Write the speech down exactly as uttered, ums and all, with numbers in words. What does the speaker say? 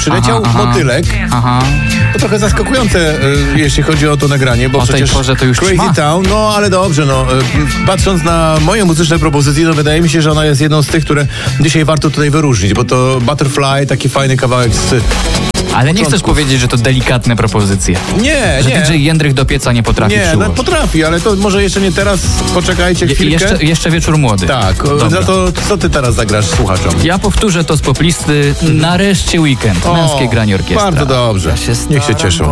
przyleciał aha, motylek. Aha. To trochę zaskakujące, y, jeśli chodzi o to nagranie, bo O tej przecież porze to już Crazy trwa. Town, no ale dobrze, no. Y, patrząc na moje muzyczne propozycje, no wydaje mi się, że ona jest jedną z tych, które dzisiaj warto tutaj wyróżnić, bo to Butterfly, taki fajny kawałek z... Ale nie chcesz początków. powiedzieć, że to delikatne propozycje. Nie, Że nie. D J Jędrych do pieca nie potrafi Nie, no przyłożyć. potrafi, ale to może jeszcze nie teraz, poczekajcie Je, chwilkę. jeszcze, jeszcze wieczór młody. Tak, o, Dobra. no to co ty teraz zagrasz słuchaczom? Ja powtórzę to z poplisty. Nareszcie weekend. Męskie granie orkiestra. Bardzo dobrze, niech się cieszą.